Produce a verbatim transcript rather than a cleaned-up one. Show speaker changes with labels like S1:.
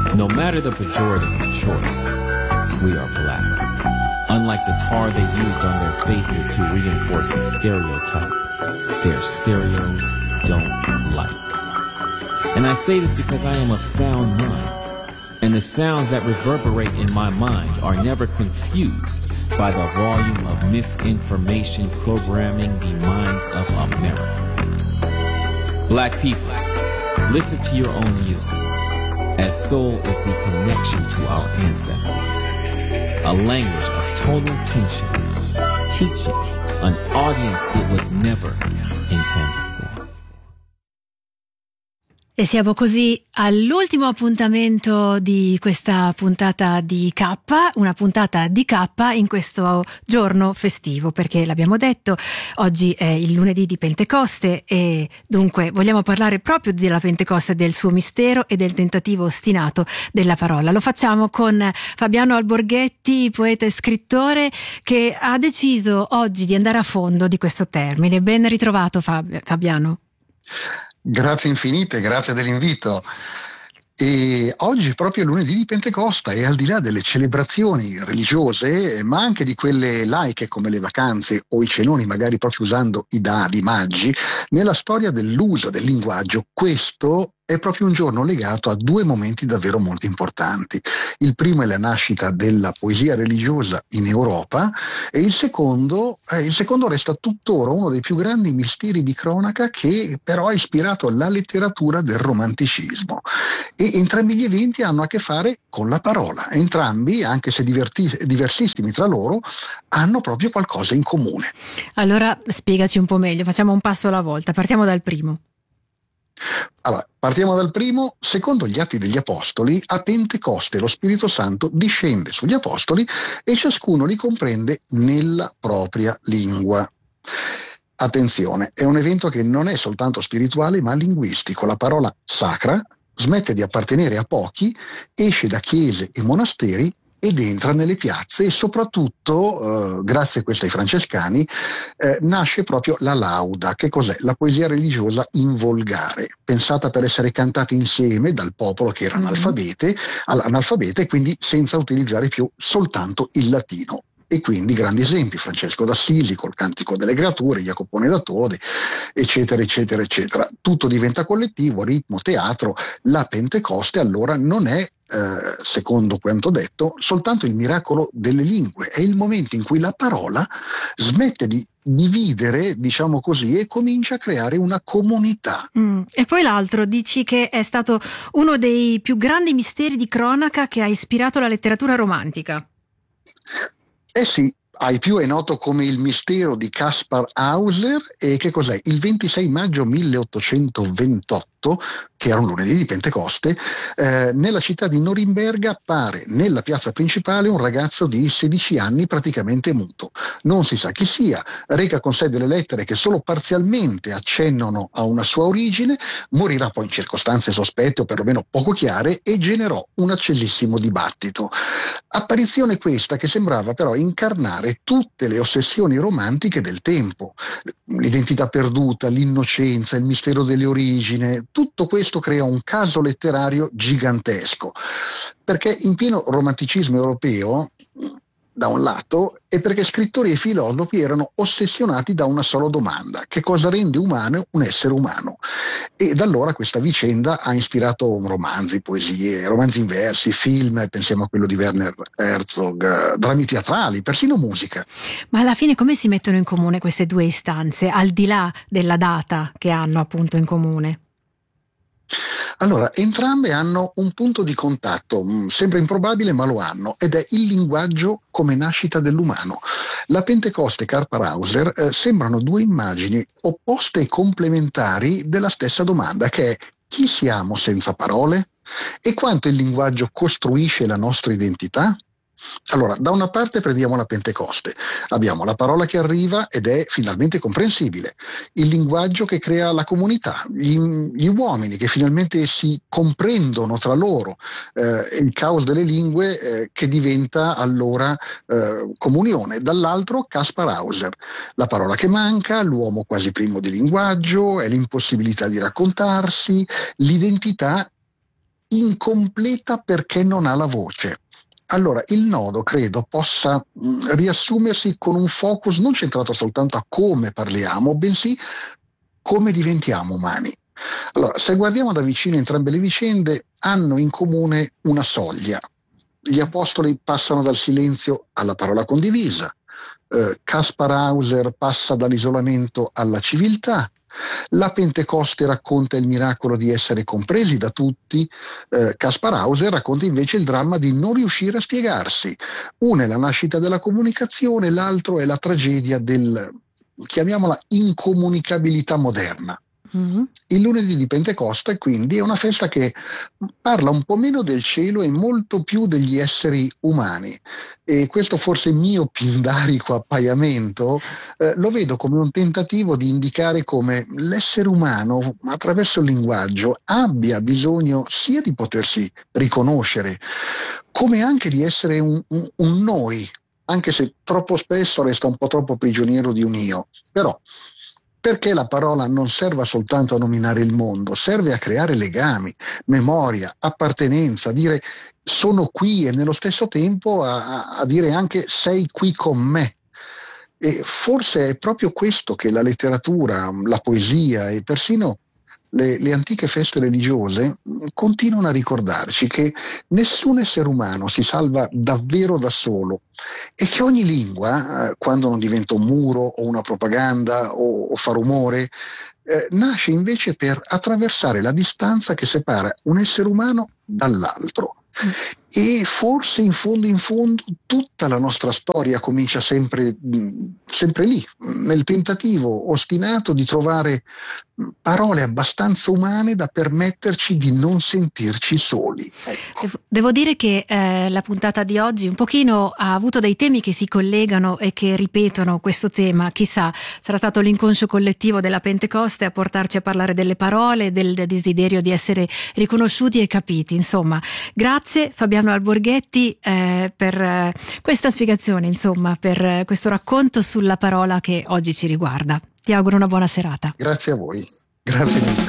S1: No matter the pejorative of choice, we are black. Unlike the tar they used on their faces to reinforce a stereotype, their stereos don't like. And I say this because I am of sound mind, and the sounds that reverberate in my mind are never confused by the volume of misinformation programming the minds of America. Black people, listen to your own music, as soul is the connection to our ancestors. A language of tonal tensions, teaching an audience it was never intended for.
S2: E siamo così all'ultimo appuntamento di questa puntata di K, una puntata di K in questo giorno festivo, perché l'abbiamo detto, oggi è il lunedì di Pentecoste e dunque vogliamo parlare proprio della Pentecoste, del suo mistero e del tentativo ostinato della parola. Lo facciamo con Fabiano Alborghetti, poeta e scrittore, che ha deciso oggi di andare a fondo di questo termine. Ben ritrovato Fab- Fabiano.
S3: Grazie infinite, grazie dell'invito. E oggi proprio è lunedì di Pentecoste e al di là delle celebrazioni religiose, ma anche di quelle laiche come le vacanze o i cenoni, magari proprio usando i dadi, i maggi, nella storia dell'uso del linguaggio, questo è proprio un giorno legato a due momenti davvero molto importanti. Il primo è la nascita della poesia religiosa in Europa e il secondo, eh, il secondo resta tuttora uno dei più grandi misteri di cronaca che però ha ispirato la letteratura del romanticismo. E entrambi gli eventi hanno a che fare con la parola. Entrambi, anche se diverti- diversissimi tra loro, hanno proprio qualcosa in comune.
S2: Allora spiegaci un po' meglio, facciamo un passo alla volta, partiamo dal primo.
S3: Allora, partiamo dal primo. Secondo gli Atti degli Apostoli, a Pentecoste lo Spirito Santo discende sugli Apostoli e ciascuno li comprende nella propria lingua. Attenzione, è un evento che non è soltanto spirituale ma linguistico. La parola sacra smette di appartenere a pochi, esce da chiese e monasteri ed entra nelle piazze e soprattutto, eh, grazie a questo ai francescani, eh, nasce proprio la lauda. Che cos'è? La poesia religiosa in volgare, pensata per essere cantata insieme dal popolo che era analfabete, analfabete e quindi senza utilizzare più soltanto il latino. E quindi grandi esempi, Francesco d'Assisi col Cantico delle Creature, Jacopone da Tode, eccetera, eccetera, eccetera. Tutto diventa collettivo, ritmo, teatro. La Pentecoste allora non è, eh, secondo quanto detto, soltanto il miracolo delle lingue, è il momento in cui la parola smette di dividere, diciamo così, e comincia a creare una comunità.
S2: Mm. E poi l'altro, dici che è stato uno dei più grandi misteri di cronaca che ha ispirato la letteratura romantica.
S3: Eh sì, ai più è noto come il mistero di Caspar Hauser. E che cos'è? Il ventisei maggio milleottocentoventotto, che era un lunedì di Pentecoste, eh, nella città di Norimberga appare nella piazza principale un ragazzo di sedici anni praticamente muto. Non si sa chi sia, reca con sé delle lettere che solo parzialmente accennano a una sua origine, morirà poi in circostanze sospette o perlomeno poco chiare e generò un accesissimo dibattito. Apparizione questa che sembrava però incarnare tutte le ossessioni romantiche del tempo, l'identità perduta, l'innocenza, il mistero delle origini. Tutto questo crea un caso letterario gigantesco, perché in pieno romanticismo europeo, da un lato, e perché scrittori e filosofi erano ossessionati da una sola domanda: che cosa rende umano un essere umano? E da allora questa vicenda ha ispirato romanzi, poesie, romanzi in versi, film, pensiamo a quello di Werner Herzog, drammi teatrali, persino musica.
S2: Ma alla fine come si mettono in comune queste due istanze, al di là della data che hanno appunto in comune?
S3: Allora, entrambe hanno un punto di contatto, sembra improbabile ma lo hanno, ed è il linguaggio come nascita dell'umano. La Pentecoste e Caspar Hauser eh, sembrano due immagini opposte e complementari della stessa domanda, che è: chi siamo senza parole? E quanto il linguaggio costruisce la nostra identità? Allora, da una parte prendiamo la Pentecoste, abbiamo la parola che arriva ed è finalmente comprensibile, il linguaggio che crea la comunità, gli, gli uomini che finalmente si comprendono tra loro, eh, il caos delle lingue eh, che diventa allora eh, comunione. Dall'altro Caspar Hauser, la parola che manca, l'uomo quasi privo di linguaggio, è l'impossibilità di raccontarsi, l'identità incompleta perché non ha la voce. Allora, il nodo credo possa mh, riassumersi con un focus non centrato soltanto a come parliamo, bensì come diventiamo umani. Allora, se guardiamo da vicino entrambe le vicende, hanno in comune una soglia. Gli apostoli passano dal silenzio alla parola condivisa, eh, Kaspar Hauser passa dall'isolamento alla civiltà, la Pentecoste racconta il miracolo di essere compresi da tutti, eh, Kaspar Hauser racconta invece il dramma di non riuscire a spiegarsi. Una è la nascita della comunicazione, l'altro è la tragedia del, chiamiamola, incomunicabilità moderna. Mm-hmm. Il lunedì di Pentecoste quindi è una festa che parla un po' meno del cielo e molto più degli esseri umani, e questo forse mio pindarico appaiamento eh, lo vedo come un tentativo di indicare come l'essere umano attraverso il linguaggio abbia bisogno sia di potersi riconoscere, come anche di essere un, un, un noi, anche se troppo spesso resta un po' troppo prigioniero di un io. Però perché la parola non serva soltanto a nominare il mondo, serve a creare legami, memoria, appartenenza, a dire sono qui, e nello stesso tempo a, a dire anche sei qui con me. E forse è proprio questo che la letteratura, la poesia e persino le, le antiche feste religiose continuano a ricordarci, che nessun essere umano si salva davvero da solo, e che ogni lingua, eh, quando non diventa un muro o una propaganda o, o fa rumore, eh, nasce invece per attraversare la distanza che separa un essere umano dall'altro. Mm. E forse in fondo in fondo tutta la nostra storia comincia sempre, sempre lì, nel tentativo ostinato di trovare parole abbastanza umane da permetterci di non sentirci soli. Ecco.
S2: Devo, devo dire che eh, la puntata di oggi un pochino ha avuto dei temi che si collegano e che ripetono questo tema. Chissà, sarà stato l'inconscio collettivo della Pentecoste a portarci a parlare delle parole, del desiderio di essere riconosciuti e capiti. Insomma, grazie Fabiano Alborghetti eh, per eh, questa spiegazione, insomma, per eh, questo racconto sulla parola che oggi ci riguarda. Ti auguro una buona serata.
S3: Grazie a voi. Grazie mille.